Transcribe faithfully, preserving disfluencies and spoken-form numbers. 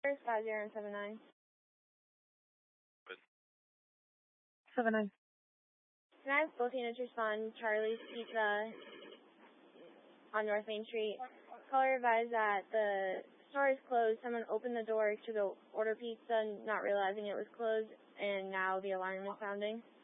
five zero and seven nine. Good. seven nine. Can I have both units respond Charlie's Pizza on North Main Street? Caller advised that the store is closed. Someone opened the door to go order pizza, not realizing it was closed, and now the alarm is sounding.